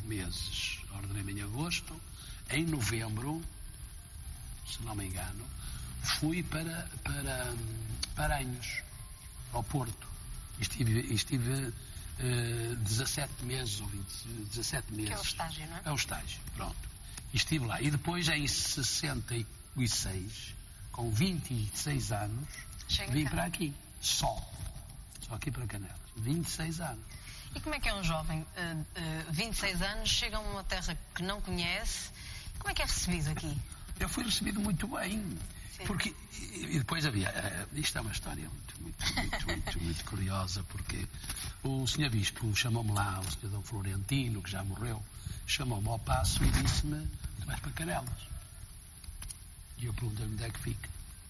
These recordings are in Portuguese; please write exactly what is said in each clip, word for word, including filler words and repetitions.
meses, ordenei-me em agosto. Em novembro, se não me engano, fui para, para Paranhos, ao Porto. Estive, estive uh, dezassete meses, ou vinte, dezassete meses. Que é o estágio, não é? É o estágio, pronto. E estive lá. E depois, em sessenta e seis, com vinte e seis anos, Chega vim cá. para aqui. Só. Só aqui para Canelas. vinte e seis anos. E como é que é um jovem, uh, uh, vinte e seis anos, chega a uma terra que não conhece, como é que é recebido aqui? Eu fui recebido muito bem. Sim. Porque, e depois havia, uh, isto é uma história muito, muito, muito, muito, muito curiosa, porque o senhor Bispo chamou-me lá, o senhor Dom Florentino, que já morreu, chamou-me ao passo e disse-me, tu vais para Canelas. E eu perguntei-lhe onde é que fica.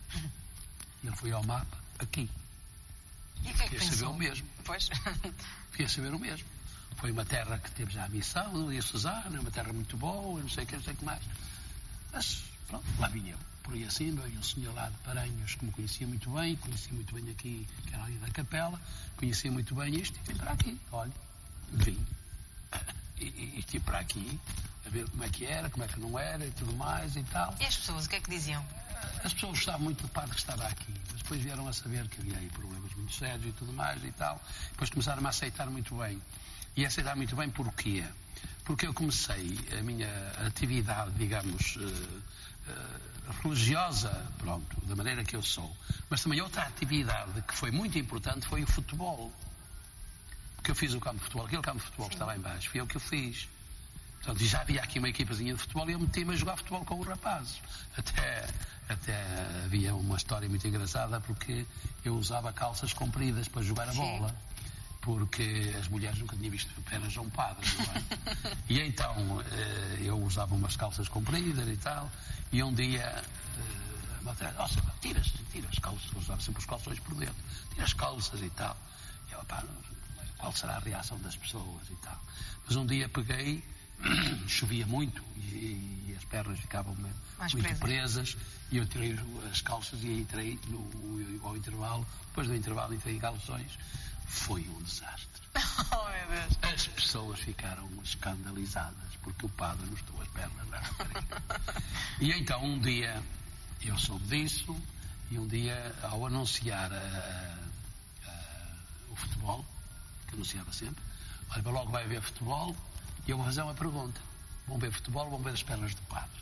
E ele foi ao mapa, aqui. E o que é que Fiquei a saber pensou? o mesmo. Pois. Fiquei a saber o mesmo. Foi uma terra que teve já a missão, e a Susana, uma terra muito boa, não sei o que, não sei o que mais. Mas, pronto, lá vinha eu. Por aí acima, e o senhor lá de Paranhos, que me conhecia muito bem, conhecia muito bem aqui, que era ali da Capela, conhecia muito bem isto, e vim para aqui, olha, vim. E, e, e estive para aqui, a ver como é que era, como é que não era, e tudo mais, e tal. E as pessoas, o que é que diziam? As pessoas gostavam muito do padre que estava aqui, mas depois vieram a saber que havia aí problemas muito sérios e tudo mais e tal. Depois começaram a aceitar muito bem. E a aceitar muito bem porquê? Porque eu comecei a minha atividade, digamos, uh, uh, religiosa, pronto, da maneira que eu sou. Mas também outra atividade que foi muito importante foi o futebol. Porque eu fiz o campo de futebol, aquele campo de futebol que está lá em baixo, fui eu que o fiz. Portanto, já havia aqui uma equipazinha de futebol e eu meti-me a jogar futebol com os rapazes. Até, até havia uma história muito engraçada porque eu usava calças compridas para jogar a bola. Sim. Porque as mulheres nunca tinham visto apenas um padre, não é? E então eu usava umas calças compridas e tal, e um dia uma atrás, nossa, tira, tira as calças, eu usava sempre os calções por dentro, tira as calças e tal. E eu, pá, qual será a reação das pessoas e tal. Mas um dia peguei, chovia muito e, e as pernas ficavam mais muito presas. presas e eu tirei as calças e entrei no, ao intervalo, depois do intervalo entrei em calções. Foi um desastre. Oh, meu Deus. As pessoas ficaram escandalizadas porque o padre mostrou as pernas na rapariga. E então um dia eu soube disso e um dia ao anunciar a, a, a, o futebol, que anunciava sempre, olha, logo vai haver futebol e eu vou fazer uma pergunta. Vão ver futebol, vão ver as pernas do padre.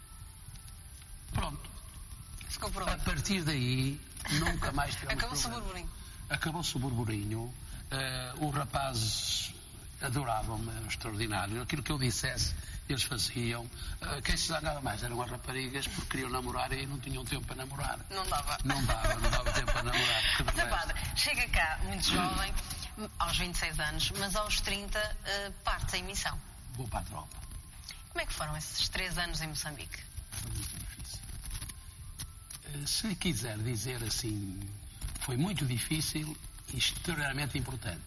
Pronto. Ficou pronto. A partir daí nunca mais tivemos Acabou-se o burburinho. Acabou-se o burburinho, uh, os rapazes adoravam-me, extraordinário. Aquilo que eu dissesse, eles faziam. Uh, quem se zangava mais eram as raparigas, porque queriam namorar e não tinham tempo para namorar. Não dava. Não dava, não dava tempo para namorar. Então, padre, chega cá, muito jovem, aos vinte e seis anos, mas aos trinta uh, parte em missão. Vou para a tropa. Como é que foram esses três anos em Moçambique? Foi muito difícil. Uh, se quiser dizer assim... Foi muito difícil e extremamente importante.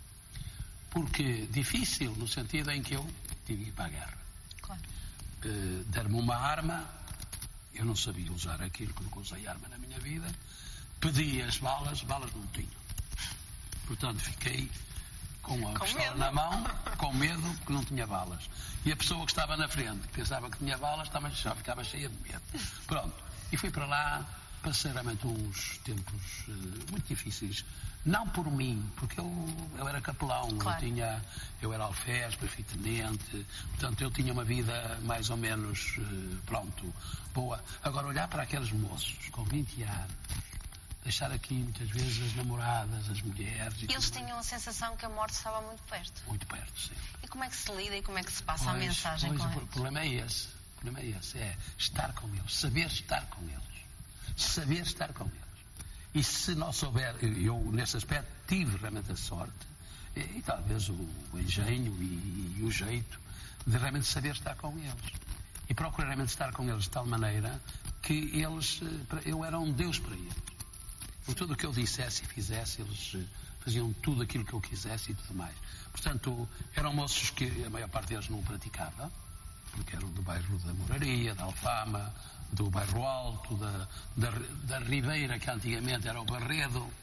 Porque difícil no sentido em que eu tive que ir para a guerra. Claro. Uh, Deram-me uma arma, eu não sabia usar aquilo, que nunca usei arma na minha vida. Pedi as balas, balas não tinha. Portanto, fiquei com a com pistola medo. na mão, com medo, porque não tinha balas. E a pessoa que estava na frente, que pensava que tinha balas, também já ficava cheia de medo. Pronto. E fui para lá. Passei realmente uns tempos uh, muito difíceis. Não por mim, porque eu, eu era capelão, claro. eu, tinha, eu era alferes, prefeito-tenente, portanto eu tinha uma vida mais ou menos, uh, pronto, boa. Agora, olhar para aqueles moços com vinte anos, deixar aqui muitas vezes as namoradas, as mulheres... E eles tinham a sensação que a morte estava muito perto. Muito perto, sempre. E como é que se lida e como é que se passa pois, a mensagem pois, com o eles? O problema é esse, o problema é esse, é estar com eles, saber estar com eles. Saber estar com eles. E se não souber, eu nesse aspecto tive realmente a sorte, e, e talvez o, o engenho e, e o jeito de realmente saber estar com eles. E procurar realmente estar com eles de tal maneira que eles, eu era um Deus para eles. Por tudo o que eu dissesse e fizesse, eles faziam tudo aquilo que eu quisesse e tudo mais. Portanto, eram moços que a maior parte deles não praticava, porque eram do bairro da Moraria, da Alfama, do bairro Alto, da, da, da Ribeira, que antigamente era o Barredo,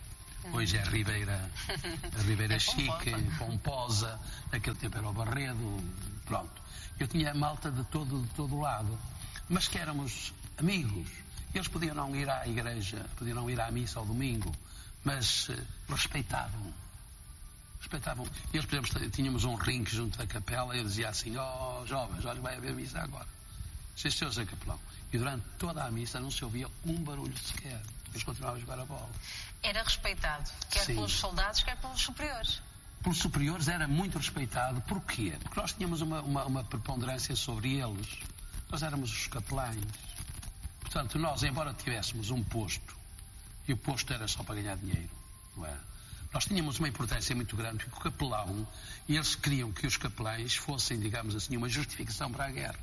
Hoje é a Ribeira, a Ribeira é Chique, pomposa. Naquele tempo era o Barredo, pronto. Eu tinha a malta de todo, de todo lado, mas que éramos amigos. Eles podiam não ir à igreja, podiam não ir à missa ao domingo, mas uh, respeitavam. Respeitavam. Eles, por exemplo, tínhamos um rinque junto da capela e eu dizia assim: ó oh, jovens, olha, vai haver missa agora. Assistiu a capelão. E durante toda a missa não se ouvia um barulho sequer. Eles continuavam a jogar a bola. Era respeitado, quer Sim. pelos soldados, quer pelos superiores. Pelos superiores era muito respeitado. Porquê? Porque nós tínhamos uma, uma, uma preponderância sobre eles. Nós éramos os capelães. Portanto, nós, embora tivéssemos um posto, e o posto era só para ganhar dinheiro, não é? Nós tínhamos uma importância muito grande, porque o capelão, e eles queriam que os capelães fossem, digamos assim, uma justificação para a guerra.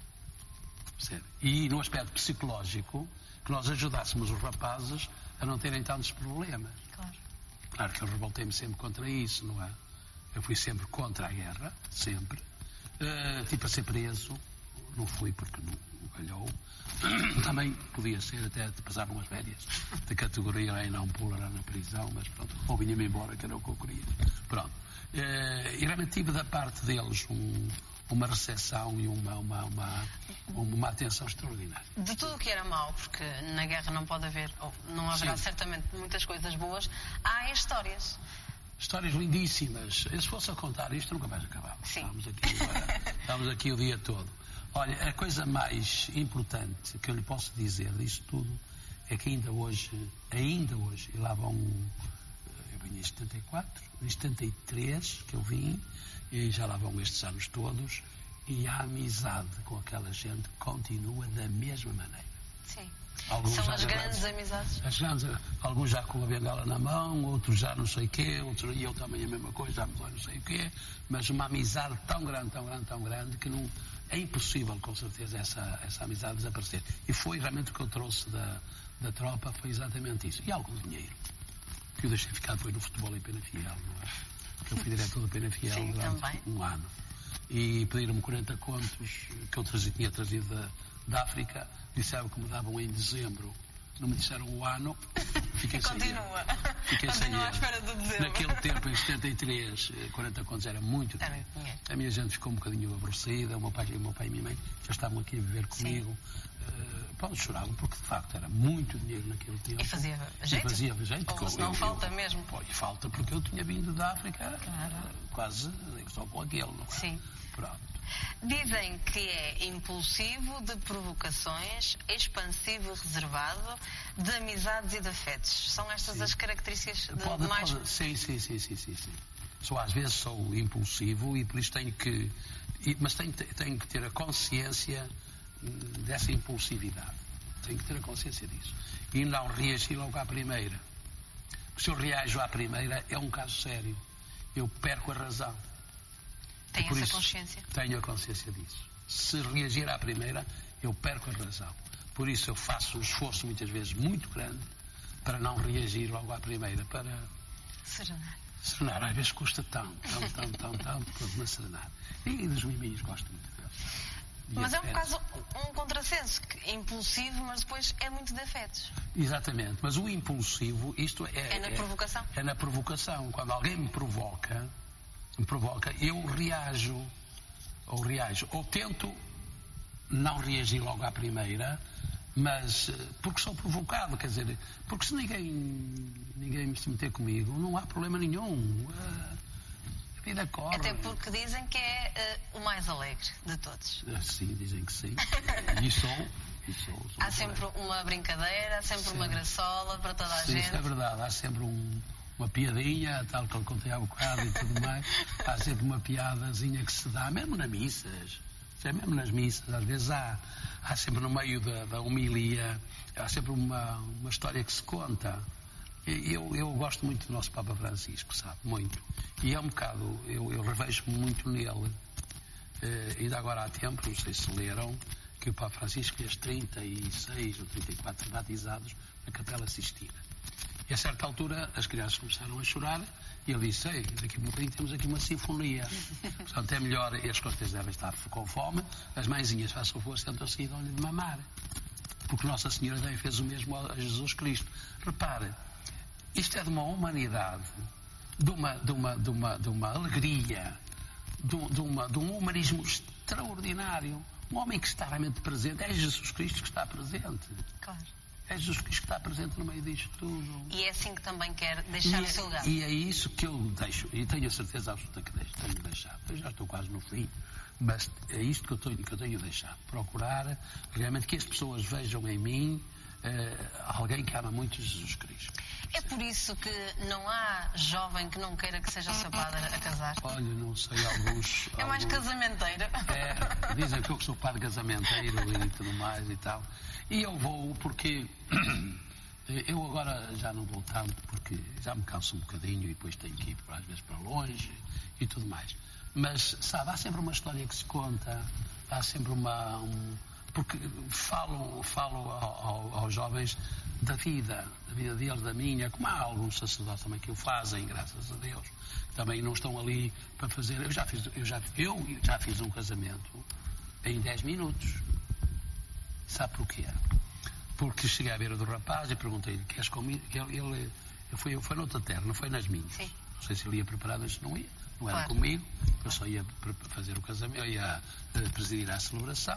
Percebe? E no aspecto psicológico, que nós ajudássemos os rapazes a não terem tantos problemas. Claro. Claro que eu revoltei-me sempre contra isso, não é? Eu fui sempre contra a guerra, sempre. Uh, tipo a ser preso, não fui porque não, não calhou. Também podia ser, até passar umas férias de categoria e não pular na prisão, mas pronto, ou vinha-me embora, que era o que eu queria. Pronto. Uh, e realmente tive da parte deles um, uma recepção e uma, uma, uma, uma atenção extraordinária. De tudo o que era mau, porque na guerra não pode haver, ou não haverá Sim. certamente muitas coisas boas, há histórias. Histórias lindíssimas. Se fosse a contar isto, nunca mais acabava. Sim. Estamos aqui, agora, estamos aqui o dia todo. Olha, a coisa mais importante que eu lhe posso dizer disto tudo é que ainda hoje, ainda hoje, e lá vão, eu vim em setenta e quatro, em setenta e três que eu vim, e já lá vão estes anos todos, e a amizade com aquela gente continua da mesma maneira. Sim. Alguns São já as agarrados. grandes amizades. As grandes, alguns já com a bengala na mão, outros já não sei o quê, outros, e eu também a mesma coisa, já me dói não sei o quê, mas uma amizade tão grande, tão grande, tão grande, que não, é impossível, com certeza, essa, essa amizade desaparecer. E foi realmente o que eu trouxe da, da tropa, foi exatamente isso. E algum dinheiro, que eu deixei ficar foi no futebol em Penafiel, não é? Porque eu fui diretor do Penafiel Sim, durante também. um ano. E pediram-me quarenta contos, que eu trazi, tinha trazido da, da África, disseram que me davam em dezembro. Não me disseram o ano, fiquei E sem continua. ele. Fiquei sem Continua à ele. espera do dezembro. Naquele tempo, em setenta e três, quarenta contos era muito Era dinheiro. muito dinheiro. A minha gente ficou um bocadinho aborrecida, o meu pai, o meu pai e a minha mãe já estavam aqui a viver comigo. Uh, pronto, choravam, porque de facto era muito dinheiro naquele tempo. E fazia jeito? E fazia jeito. Ou se não falta mesmo. Pô, e falta, porque eu tinha vindo da África Claro. uh, quase só com aquele, não é? Sim. Pronto. Dizem que é impulsivo, de provocações, expansivo e reservado, de amizades e de afetos. São estas Sim. as características de Pode, mais... pode. Sim, sim, sim, sim, sim, sim. Só às vezes sou impulsivo e por isso tenho que... e- mas tenho, tenho que ter a consciência hum, dessa impulsividade. Tenho que ter a consciência disso. E não reagir logo à primeira. Porque se eu reajo à primeira é um caso sério. Eu perco a razão. Tem Por essa isso, consciência. Tenho a consciência disso. Se reagir à primeira, eu perco a razão. Por isso eu faço um esforço muitas vezes muito grande para não reagir logo à primeira, para Serenar. serenar. Às vezes custa tão, tão, tão, tão, tão, depois de serenar. E dos miminhos gosto muito deles. E Mas é um afetos. caso, um contrassenso, que é impulsivo, mas depois é muito de afetos. Exatamente. Mas o impulsivo, isto é... É na provocação. É na provocação. Quando alguém me provoca, me provoca, eu reajo. Ou reajo. Ou tento não reagir logo à primeira, mas eh, porque sou provocado, quer dizer, porque se ninguém, ninguém se meter comigo, não há problema nenhum. Ah, a vida corre. Até porque dizem que é eh, o mais alegre de todos. Ah, sim, dizem que sim. E sou. E sou, sou Há sempre uma brincadeira, há sempre Sim. uma graçola para toda a Sim, gente. isso é verdade. Há sempre um, uma piadinha, tal que eu contei há bocado e tudo mais. Há sempre uma piadazinha que se dá, mesmo nas missas. É mesmo nas missas, às vezes há, há sempre no meio da, da homilia, há sempre uma, uma história que se conta. E Eu, eu gosto muito do nosso Papa Francisco, sabe? Muito. E é um bocado, eu, eu revejo-me muito nele. Eh, ainda agora há tempo, não sei se leram, que o Papa Francisco fez trinta e seis ou trinta e quatro batizados na Capela Sistina. E a certa altura as crianças começaram a chorar e ele disse: ei, daqui a um bocadinho temos aqui uma sinfonia. Portanto, é melhor, as costas devem estar com fome, as mãezinhas, façam o favor, sentam-se e dão-lhe de mamar. Porque Nossa Senhora também fez o mesmo a Jesus Cristo. Repare, Isto é de uma humanidade, de uma, de uma, de uma, de uma alegria, de, de, uma, de um humanismo extraordinário. Um homem que está realmente presente. É Jesus Cristo que está presente. Claro. É Jesus Cristo que está presente no meio disto tudo. E é assim que também quer deixar e o seu legado. E é isso que eu deixo. E tenho a certeza absoluta que deixo, tenho deixado. Eu já estou quase no fim. Mas é isto que eu tenho, que eu tenho deixado. Procurar realmente que as pessoas vejam em mim uh, alguém que ama muito Jesus Cristo. É por isso que não há jovem que não queira que seja o seu padre a casar? Olha, não sei, alguns... É mais alguns, casamenteiro. É, dizem que eu sou padre casamenteiro e tudo mais e tal. E eu vou porque... Eu agora já não vou tanto porque já me canso um bocadinho e depois tenho que ir às vezes para longe e tudo mais. Mas, sabe, há sempre uma história que se conta, há sempre uma... Um, porque falo, falo ao, ao, aos jovens da vida, da vida deles, da minha, como há alguns sacerdotes também que o fazem, graças a Deus. Também não estão ali para fazer... Eu já fiz, eu já, eu já fiz um casamento em dez minutos. Sabe porquê? Porque cheguei à beira do rapaz e perguntei-lhe, queres comigo? Ele, ele foi, foi noutra terra, não foi nas minhas. Sim. Não sei se ele ia preparado, mas não ia. Não era Claro. comigo. Eu só ia fazer o casamento, eu ia uh, presidir a celebração.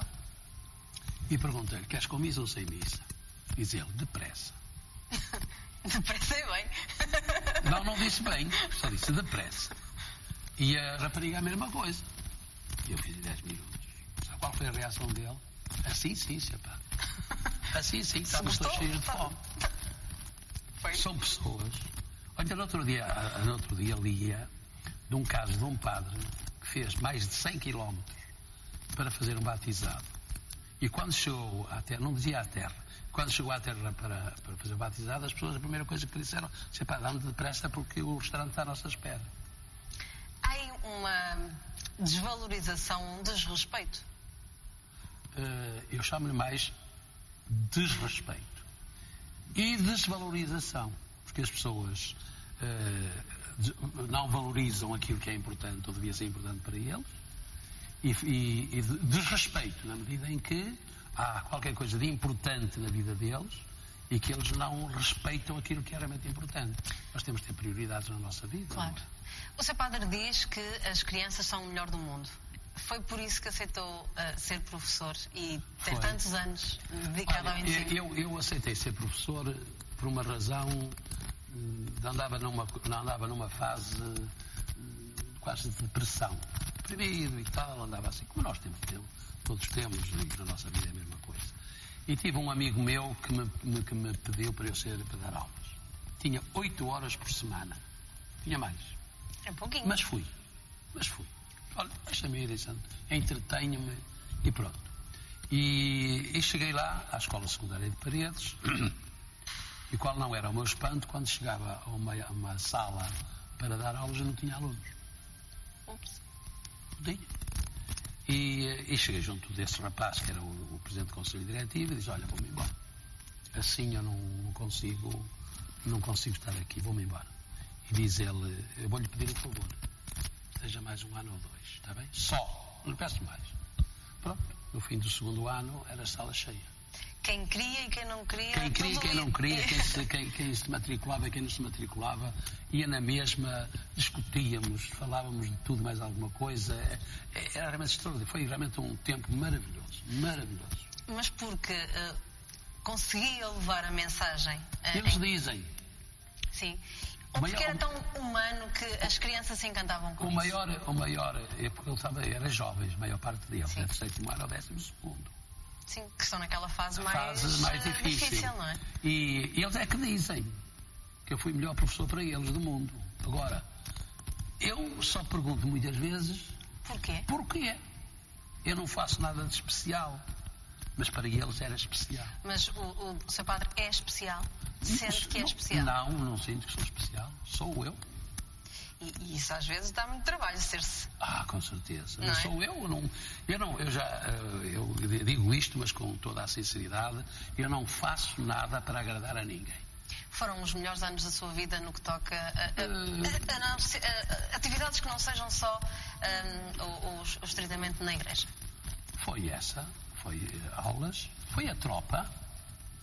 E perguntei-lhe, queres com missa ou sem missa? Diz ele, depressa. Depressa é bem. Não, não disse bem, só disse depressa. E a rapariga a mesma coisa. E eu fiz dez minutos. Sabe qual foi a reação dele? Assim sim, seu pá. Assim sim, sabe, estou cheio de fome. Foi. São pessoas. Olha, no outro dia, no outro dia lia de um caso de um padre que fez mais de cem quilómetros para fazer um batizado. E quando chegou à terra, não dizia à terra, quando chegou à terra para, para fazer o batizado, as pessoas, a primeira coisa que disseram, se pá, dá-me depressa porque o restaurante está à nossa espera. Há uma desvalorização, um desrespeito. Uh, eu chamo-lhe mais desrespeito e desvalorização, porque as pessoas uh, não valorizam aquilo que é importante ou devia ser importante para eles, e, e, e desrespeito na medida em que há qualquer coisa de importante na vida deles e que eles não respeitam aquilo que é realmente importante. Nós temos de ter prioridades na nossa vida. Claro. O seu padre diz que as crianças são o melhor do mundo. Foi por isso que aceitou uh, ser professor e ter Foi. tantos anos dedicado Olha, ao ensino? Eu, eu aceitei ser professor por uma razão, andava numa, andava numa fase quase de depressão, deprimido e tal, andava assim, como nós temos, todos temos, e na nossa vida é a mesma coisa. E tive um amigo meu que me, me, que me pediu para eu ser, para dar aulas. Tinha oito horas por semana, tinha mais. É pouquinho. Mas fui, mas fui. Olha, deixa-me ir, entretenho-me e pronto. E, e cheguei lá à Escola Secundária de Paredes, e qual não era o meu espanto quando chegava a uma, a uma sala para dar aulas e não tinha alunos. Ups. Não tinha. E, e cheguei junto desse rapaz, que era o, o presidente do Conselho Diretivo, e disse, olha, vou-me embora. Assim eu não, não consigo, não consigo estar aqui, vou-me embora. E diz ele, eu vou-lhe pedir um favor. Seja mais um ano ou dois, está bem? Só, não peço mais. Pronto, no fim do segundo ano era a sala cheia. Quem queria e quem não queria. Quem queria e quem não queria, ia. quem se, quem, quem se matriculava e quem não se matriculava, ia na mesma, discutíamos, falávamos de tudo, mais alguma coisa. Era realmente extraordinário, foi realmente um tempo maravilhoso, maravilhoso. Mas porque uh, conseguia levar a mensagem. Uh, Eles em... dizem. Sim. Ou porque maior, era tão humano que as crianças se encantavam com o isso? maior, o maior, é porque ele estava, era jovens, a maior parte deles, Sim. era do sétimo ano ao décimo segundo. Sim, que estão naquela fase mais, fase mais uh, difícil. difícil, não é? E, e eles é que dizem que eu fui o melhor professor para eles do mundo. Agora, eu só pergunto muitas vezes... Porquê? Porquê? Eu não faço nada de especial. Mas para eles era especial. Mas o, o, o seu padre é especial? Sente que é não, especial? Não, não sinto que sou especial. Sou eu. E, e isso às vezes dá muito trabalho ser-se. Ah, com certeza. Não Mas é? sou eu. Não, eu não, eu já eu digo isto, mas com toda a sinceridade, eu não faço nada para agradar a ninguém. Foram os melhores anos da sua vida no que toca a, a, a, a, a, a atividades que não sejam só um, os, o estritamente na igreja? Foi essa, foi aulas, foi a tropa.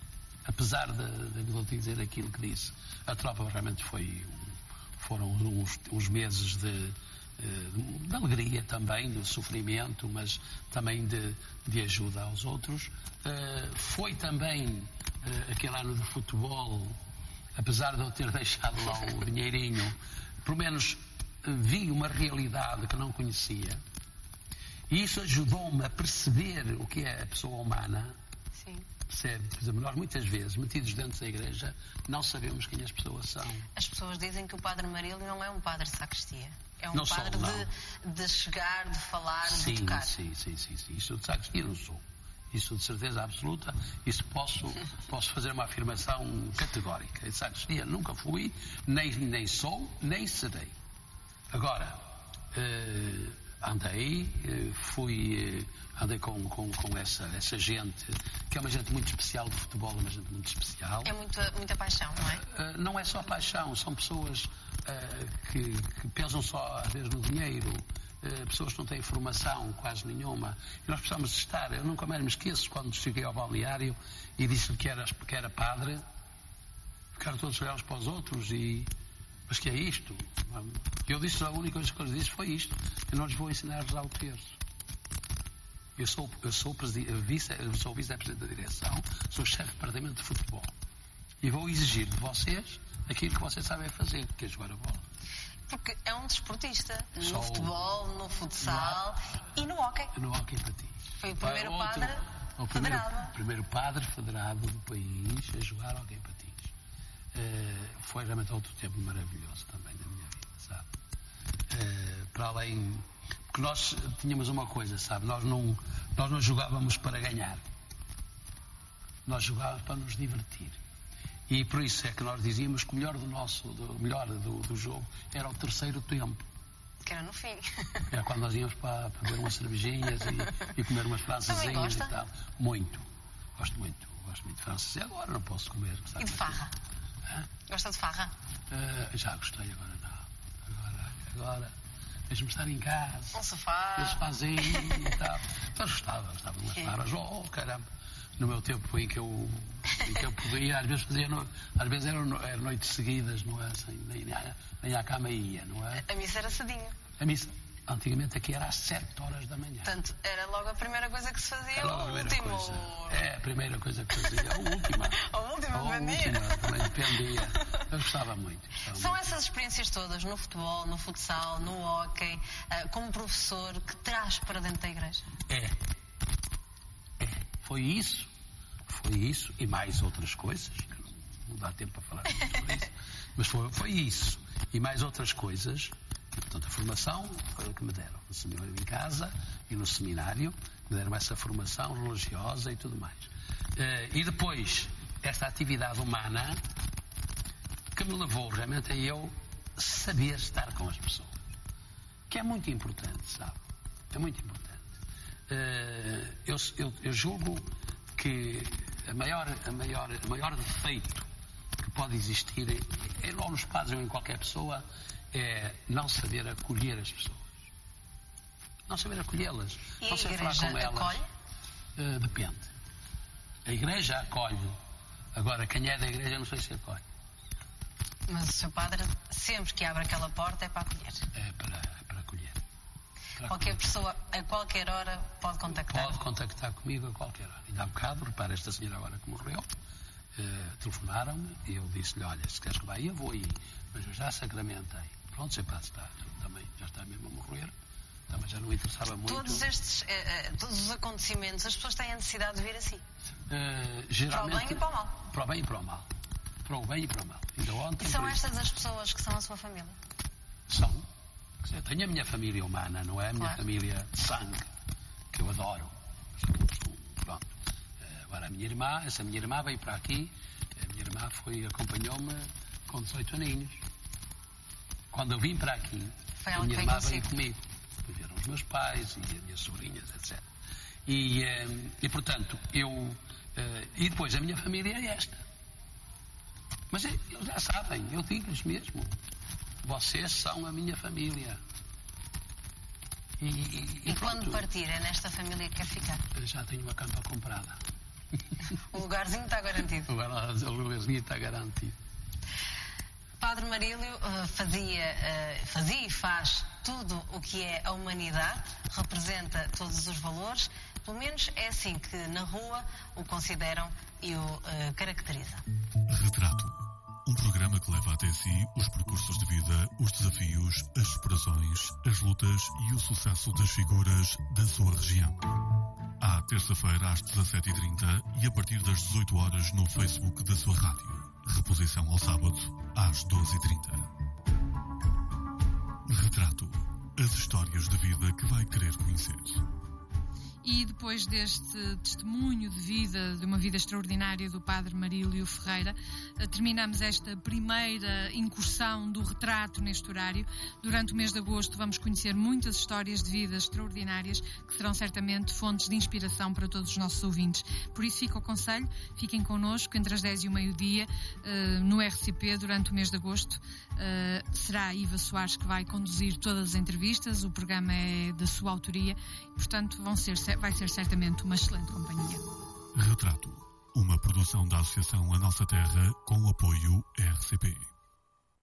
apesar de, de Miloti dizer aquilo que disse, a tropa realmente foi, foram uns, uns meses de, de alegria também, de sofrimento, mas também de, de ajuda aos outros. Foi também aquele ano de futebol, apesar de eu ter deixado lá o dinheirinho, pelo menos vi uma realidade que não conhecia. E isso ajudou-me a perceber o que é a pessoa humana. Sim. Percebe? Por exemplo, nós muitas vezes, metidos dentro da igreja, não sabemos quem as pessoas são. As pessoas dizem que o Padre Marílio não é um padre de sacristia. É um não padre sou, de, de chegar, de falar, sim, de tocar. Sim, sim, sim, sim. Isso de sacristia não sou. Isso de certeza absoluta. Isso posso, posso fazer uma afirmação categórica. De sacristia nunca fui, nem, nem sou, nem serei. Agora, eh, andei, eh, fui, eh, andei com, com, com essa, essa gente, que é uma gente muito especial de futebol, uma gente muito especial. É muita, muita paixão, não é? Uh, não é só paixão, são pessoas uh, que, que pensam só, às vezes, no dinheiro, uh, pessoas que não têm formação quase nenhuma. E nós precisamos estar, eu nunca mais me esqueço, quando cheguei ao balneário e disse-lhe que era, que era padre, ficaram todos olhando uns para os outros e... Mas que é isto? Eu disse, a única coisa que eu lhes disse foi isto. Eu não lhes vou ensinar a rezar o terço. Eu sou, eu sou, vice, eu sou vice-presidente da direção, sou chefe de departamento de futebol. E vou exigir de vocês aquilo que vocês sabem fazer, que é jogar a bola. Porque é um desportista. No Sou... futebol, no futsal no... e no hóquei. No hóquei patins. Foi o primeiro outro, padre o primeiro, federado. primeiro padre federado do país a jogar hóquei patins. Uh, foi realmente outro tempo maravilhoso também da minha vida, sabe? Uh, para além... Porque nós tínhamos uma coisa, sabe? Nós não, nós não jogávamos para ganhar. Nós jogávamos para nos divertir. E por isso é que nós dizíamos que o melhor do nosso, do, melhor do, do jogo era o terceiro tempo. Que era no fim. Era quando nós íamos para, para beber umas cervejinhas e, e comer umas francesinhas e tal. Muito. Gosto muito. Gosto muito de francês. E agora não posso comer. Sabe? E de farra? Hã? Gosta de farra? Uh, já gostei, agora não. Agora, agora deixa-me estar em casa. Um sofá. Um sofazinho e tal. Mas gostava, gostava de umas farras. Oh, caramba. No meu tempo em que eu, em que eu podia, às vezes fazia, no, às vezes eram, eram noites seguidas, não é? Sem, nem, nem à cama ia, não é? A missa era cedinho. A missa, antigamente aqui era às sete horas da manhã. Portanto, era logo a primeira coisa que se fazia, ou o último? Coisa. É, a primeira coisa que fazia, ou a última. Ou a última, ou a última, também dependia. Eu gostava muito. Gostava São muito. essas experiências todas, no futebol, no futsal, no hóquei, uh, como professor, que traz para dentro da igreja? É. É. Foi isso. Foi isso e mais outras coisas, que não, não dá tempo para falar sobre isso, mas foi, foi isso e mais outras coisas. E, portanto, a formação foi o que me deram no seminário em casa e no seminário, me deram essa formação religiosa e tudo mais. Uh, e depois, esta atividade humana que me levou realmente a eu saber estar com as pessoas, que é muito importante, sabe? É muito importante. Uh, eu, eu, eu julgo que a maior, a maior, o maior defeito que pode existir é, ou nos padres ou em qualquer pessoa, é não saber acolher as pessoas. Não saber acolhê-las. E não a saber igreja falar com elas. Acolhe? Uh, depende. A igreja acolhe. Agora, quem é da igreja não sei se acolhe. Mas o seu padre, sempre que abre aquela porta, é para acolher. É para, é para acolher. Para qualquer acolher. pessoa, a qualquer hora, pode contactar. Pode contactar comigo a qualquer hora. Ainda há um bocado, repara, esta senhora agora que morreu, uh, telefonaram-me e eu disse-lhe, olha, se queres que vá, eu vou ir, mas eu já sacramentei. Pronto, sempre está, também já está mesmo a morrer, também já não interessava muito. Todos estes, uh, todos os acontecimentos, as pessoas têm a necessidade de vir assim? Uh, geralmente, para o bem e para o mal? Para o bem e para o mal. Para o bem e para o mal. Ainda ontem, e são estas as pessoas que são a sua família? São. Eu tenho a minha família humana, não é a minha claro. família de sangue, que eu adoro. Pronto. Agora a minha irmã, essa minha irmã veio para aqui, a minha irmã foi, acompanhou-me com dezoito aninhos. Quando eu vim para aqui, foi a minha irmã veio comigo. Depois vieram os meus pais e as minhas sobrinhas, etcétera. E, e portanto, eu... E depois a minha família é esta. Mas eles já sabem, eu digo-lhes mesmo. Vocês são a minha família. E, e, e quando partir, é nesta família que quer ficar? Eu já tenho uma campa comprada. O lugarzinho está garantido. O lugarzinho está garantido. Padre Marílio uh, fazia, uh, fazia e faz tudo o que é a humanidade, representa todos os valores, pelo menos é assim que na rua o consideram e o uh, caracterizam. Retrato. Um programa que leva até si os percursos de vida, os desafios, as superações, as lutas e o sucesso das figuras da sua região. À terça-feira às dezassete e trinta e a partir das dezoito horas no Facebook da sua rádio. Reposição ao sábado às doze e trinta. Retrato. As histórias de vida que vai querer conhecer. E depois deste testemunho de vida, de uma vida extraordinária do Padre Marílio Ferreira, terminamos esta primeira incursão do retrato neste horário. Durante o mês de agosto vamos conhecer muitas histórias de vida extraordinárias que serão certamente fontes de inspiração para todos os nossos ouvintes. Por isso fica o conselho, fiquem connosco entre as dez e o meio-dia no R C P durante o mês de agosto. Será a Iva Soares que vai conduzir todas as entrevistas, o programa é da sua autoria, portanto vão ser vai ser certamente uma excelente companhia. Retrato, uma produção da Associação A Nossa Terra com o apoio R C P.